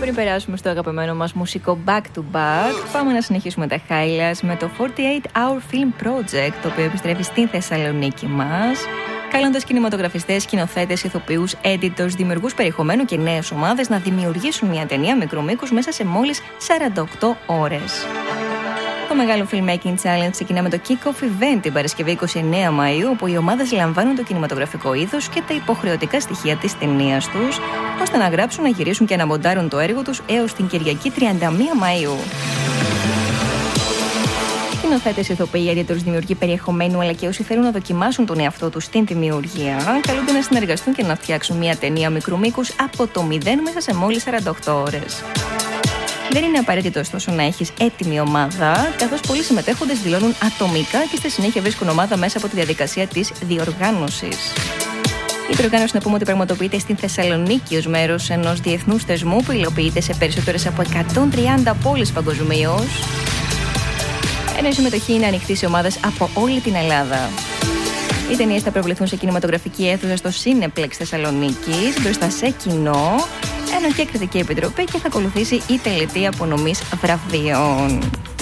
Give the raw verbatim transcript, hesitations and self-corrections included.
Πριν περάσουμε στο αγαπημένο μας μουσικό back to back, πάμε να συνεχίσουμε τα highlights με το forty-eight hour Film Project, το οποίο επιστρέφει στην Θεσσαλονίκη μας, καλώντας κινηματογραφιστές, σκηνοθέτες, ηθοποιούς, editors, δημιουργούς περιεχομένου και νέες ομάδες να δημιουργήσουν μια ταινία μικρού μήκους μέσα σε μόλις σαράντα οκτώ ώρες. Το μεγάλο Filmmaking Challenge ξεκινά με το Kick-Off Event την Παρασκευή είκοσι εννέα Μαΐου, όπου οι ομάδες λαμβάνουν το κινηματογραφικό είδος και τα υποχρεωτικά στοιχεία της ταινίας τους, ώστε να γράψουν, να γυρίσουν και να μοντάρουν το έργο τους έως την Κυριακή τριάντα μία Μαΐου. Σκηνοθέτες, ηθοποιοί, editors, δημιουργοί περιεχομένου, αλλά και όσοι θέλουν να δοκιμάσουν τον εαυτό τους στην δημιουργία, καλούνται να συνεργαστούν και να φτιάξουν μια ταινία μικρού μήκους από το μηδέν μέσα σε μόλις σαράντα οκτώ ώρες. Δεν είναι απαραίτητο ωστόσο να έχεις έτοιμη ομάδα, καθώς πολλοί συμμετέχοντες δηλώνουν ατομικά και στη συνέχεια βρίσκουν ομάδα μέσα από τη διαδικασία της διοργάνωσης. Η διοργάνωση, να πούμε ότι πραγματοποιείται στην Θεσσαλονίκη ως μέρος ενός διεθνούς θεσμού που υλοποιείται σε περισσότερες από εκατόν τριάντα πόλεις παγκοσμίως, ενώ η συμμετοχή είναι ανοιχτή σε ομάδες από όλη την Ελλάδα. Οι ταινίες θα προβληθούν σε κινηματογραφική αίθουσα στο Cineplex Θεσσαλονίκης, μπροστά σε κοινό, ενώ και κριτική επιτροπή, και θα ακολουθήσει η τελετή απονομής βραβείων.